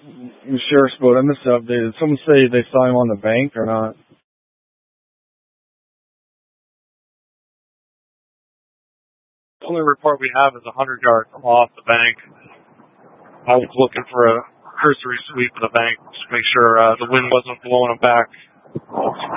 the sheriff's boat. I missed the update. Did someone say they saw him on the bank or not? The only report we have is 100 yards off the bank. I was looking for a cursory sweep of the bank to make sure the wind wasn't blowing them back.